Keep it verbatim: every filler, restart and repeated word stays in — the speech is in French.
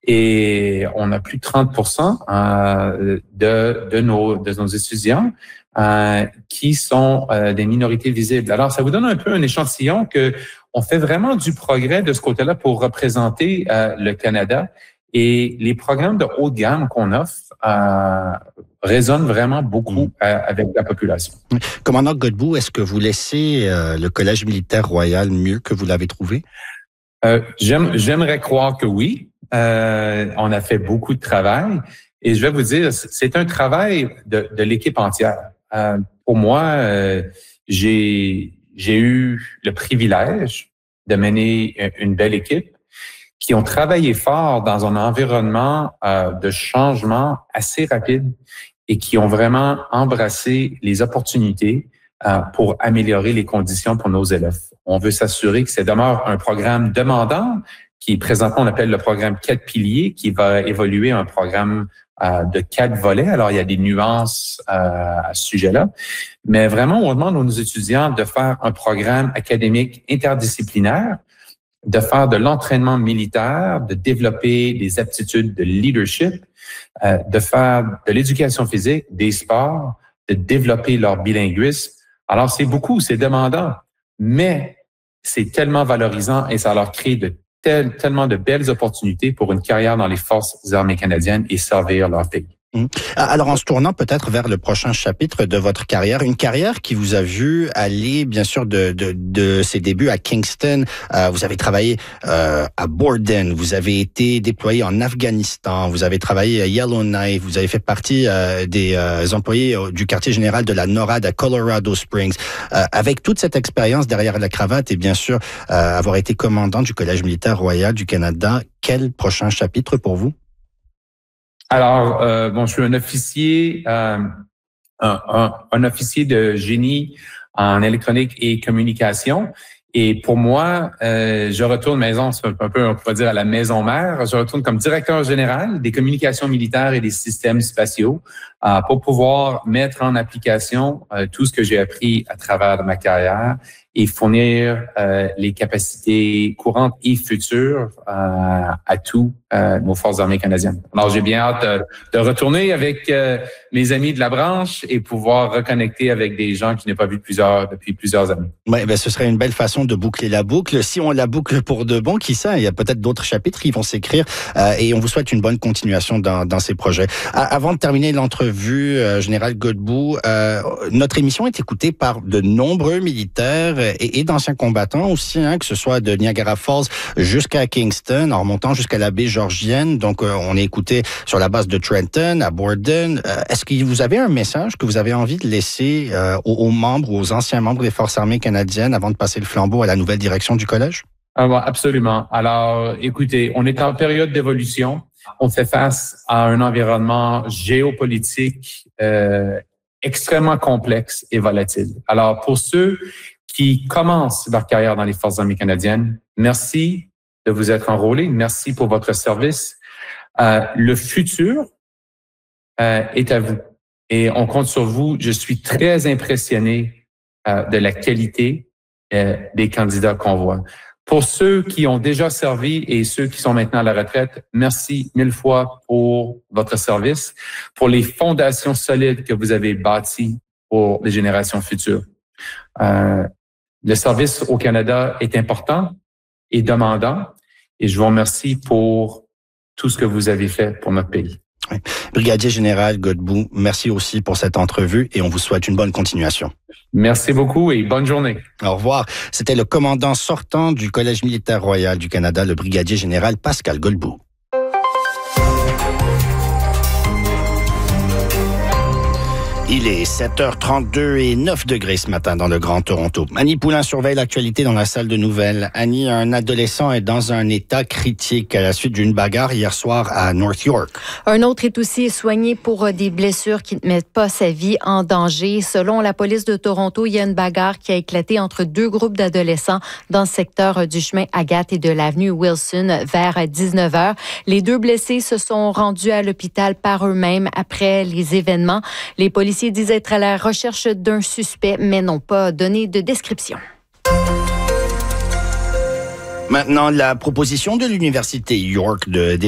Et on a plus de trente pour cent euh, de, de, nos, de nos étudiants euh, qui sont euh, des minorités visibles. Alors, ça vous donne un peu un échantillon que on fait vraiment du progrès de ce côté-là pour représenter euh, le Canada. Et les programmes de haute gamme qu'on offre euh, résonnent vraiment beaucoup euh, avec la population. Commandant Godbout, est-ce que vous laissez euh, le Collège militaire royal mieux que vous l'avez trouvé? Euh, j'aime, j'aimerais croire que oui. Euh, on a fait beaucoup de travail. Et je vais vous dire, c'est un travail de, de l'équipe entière. Euh, pour moi, euh, j'ai, j'ai eu le privilège de mener une belle équipe qui ont travaillé fort dans un environnement euh, de changement assez rapide et qui ont vraiment embrassé les opportunités euh, pour améliorer les conditions pour nos élèves. On veut s'assurer que ça demeure un programme demandant qui présentement on appelle le programme quatre piliers, qui va évoluer un programme euh, de quatre volets. Alors, il y a des nuances euh, à ce sujet-là. Mais vraiment, on demande à nos étudiants de faire un programme académique interdisciplinaire, de faire de l'entraînement militaire, de développer des aptitudes de leadership, euh, de faire de l'éducation physique, des sports, de développer leur bilinguisme. Alors, c'est beaucoup, c'est demandant, mais c'est tellement valorisant et ça leur crée de tel, tellement de belles opportunités pour une carrière dans les Forces armées canadiennes et servir leur pays. Alors, en se tournant peut-être vers le prochain chapitre de votre carrière, une carrière qui vous a vu aller, bien sûr, de, de, de ses débuts à Kingston. Euh, vous avez travaillé euh, à Borden, vous avez été déployé en Afghanistan, vous avez travaillé à Yellowknife, vous avez fait partie euh, des euh, employés du quartier général de la NORAD à Colorado Springs. Euh, avec toute cette expérience derrière la cravate et bien sûr euh, avoir été commandant du Collège militaire royal du Canada, quel prochain chapitre pour vous? Alors, euh, bon, je suis un officier, euh, un, un, un officier de génie en électronique et communication. Et pour moi, euh, je retourne maison, c'est un peu, on pourrait dire, à la maison mère. Je retourne comme directeur général des communications militaires et des systèmes spatiaux euh, pour pouvoir mettre en application euh, tout ce que j'ai appris à travers de ma carrière et fournir euh, les capacités courantes et futures euh, à tous euh, nos forces armées canadiennes. Alors, j'ai bien hâte de, de retourner avec euh, mes amis de la branche et pouvoir reconnecter avec des gens que je n'ai pas vus plusieurs, depuis plusieurs années. Oui, ben, ce serait une belle façon de boucler la boucle. Si on la boucle pour de bon, qui sait, il y a peut-être d'autres chapitres qui vont s'écrire euh, et on vous souhaite une bonne continuation dans, dans ces projets. À, avant de terminer l'entrevue, euh, Général Godbout, euh, notre émission est écoutée par de nombreux militaires et, et d'anciens combattants aussi, hein, que ce soit de Niagara Falls jusqu'à Kingston, en remontant jusqu'à la baie Georgienne. Donc, euh, on est écouté sur la base de Trenton, à Borden. Euh, est-ce que vous avez un message que vous avez envie de laisser euh, aux, aux membres, aux anciens membres des Forces armées canadiennes avant de passer le flambeau à la nouvelle direction du collège? Alors, absolument. Alors, écoutez, on est en période d'évolution. On fait face à un environnement géopolitique euh, extrêmement complexe et volatile. Alors, pour ceux qui commencent leur carrière dans les Forces armées canadiennes, merci de vous être enrôlés. Merci pour votre service. Euh, le futur euh, est à vous et on compte sur vous. Je suis très impressionné euh, de la qualité euh, des candidats qu'on voit. Pour ceux qui ont déjà servi et ceux qui sont maintenant à la retraite, merci mille fois pour votre service, pour les fondations solides que vous avez bâties pour les générations futures. Euh, le service au Canada est important et demandant et je vous remercie pour tout ce que vous avez fait pour notre pays. Oui. Brigadier général Godbout, merci aussi pour cette entrevue et on vous souhaite une bonne continuation. Merci beaucoup et bonne journée. Au revoir. C'était le commandant sortant du Collège militaire royal du Canada, le brigadier général Pascal Godbout. Il est sept heures trente-deux et neuf degrés ce matin dans le Grand Toronto. Annie Poulain surveille l'actualité dans la salle de nouvelles. Annie, un adolescent est dans un état critique à la suite d'une bagarre hier soir à North York. Un autre est aussi soigné pour des blessures qui ne mettent pas sa vie en danger. Selon la police de Toronto, il y a une bagarre qui a éclaté entre deux groupes d'adolescents dans le secteur du chemin Agathe et de l'avenue Wilson vers dix-neuf heures. Les deux blessés se sont rendus à l'hôpital par eux-mêmes après les événements. Les policiers Les policiers disent être à la recherche d'un suspect, mais n'ont pas donné de description. Maintenant, la proposition de l'Université York de